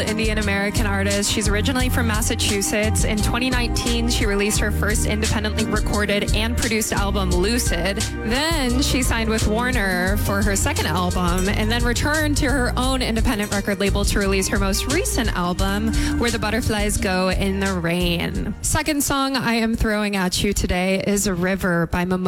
Indian-American artist. She's originally from Massachusetts. In 2019, she released her first independently recorded and produced album, Lucid. Then she signed with Warner for her second album and then returned to her own independent record label to release her most recent album, Where the Butterflies Go in the Rain. Second song I am throwing at you today is River by Mimosa.